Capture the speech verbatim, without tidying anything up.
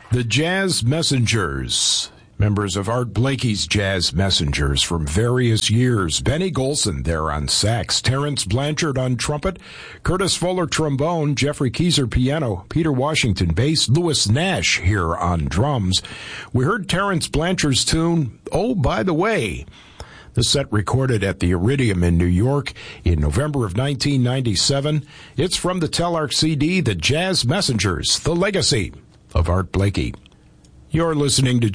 The Jazz Messengers, members of Art Blakey's Jazz Messengers from various years. Benny Golson there on sax, Terrence Blanchard on trumpet, Curtis Fuller trombone, Jeffrey Keyser piano, Peter Washington bass, Louis Nash here on drums. We heard Terrence Blanchard's tune, Oh, By the Way. The set recorded at the Iridium in New York in November of nineteen ninety-seven. It's from the Telarc C D, The Jazz Messengers, The Legacy of Art Blakey. You're listening to